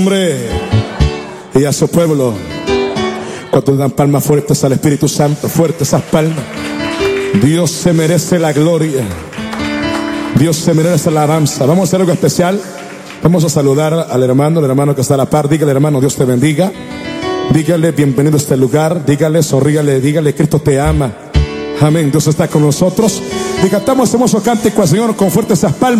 Hombre, y a su pueblo. Cuando dan palmas fuertes al Espíritu Santo, fuertes esas palmas. Dios se merece la gloria. Dios se merece la alabanza. Vamos a hacer algo especial. Vamos a saludar al hermano que está a la par. Dígale, hermano, Dios te bendiga. Dígale, bienvenido a este lugar. Dígale, sonrígale, dígale, Cristo te ama. Amén, Dios está con nosotros. Y cantamos hermoso cántico al Señor con fuertes esas palmas.